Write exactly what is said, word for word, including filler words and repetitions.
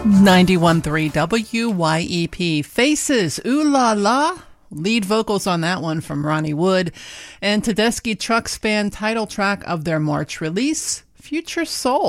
ninety-one point three W Y E P. Faces, Ooh La La. Lead vocals on that one from Ronnie Wood. And Tedeschi Trucks Band title track of their March release, Future Soul.